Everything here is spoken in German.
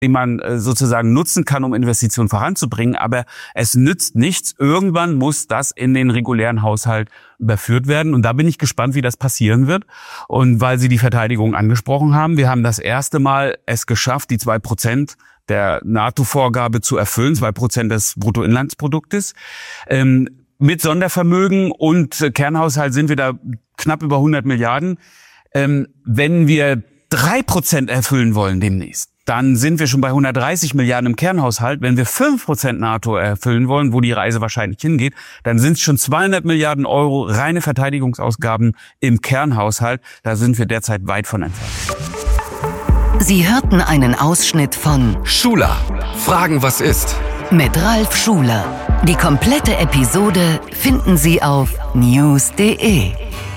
den man sozusagen nutzen kann, um Investitionen voranzubringen. Aber es nützt nichts. Irgendwann muss das in den regulären Haushalt überführt werden. Und da bin ich gespannt, wie das passieren wird. Und weil Sie die Verteidigung angesprochen haben, wir haben das erste Mal es geschafft, die 2% der NATO-Vorgabe zu erfüllen, 2% des Bruttoinlandsproduktes. Mit Sondervermögen und Kernhaushalt sind wir da knapp über 100 Milliarden. Wenn wir 3% erfüllen wollen demnächst, dann sind wir schon bei 130 Milliarden im Kernhaushalt. Wenn wir 5% NATO erfüllen wollen, wo die Reise wahrscheinlich hingeht, dann sind es schon 200 Milliarden Euro reine Verteidigungsausgaben im Kernhaushalt. Da sind wir derzeit weit von entfernt. Sie hörten einen Ausschnitt von Schuler. Fragen, was ist? Mit Ralf Schuler. Die komplette Episode finden Sie auf news.de.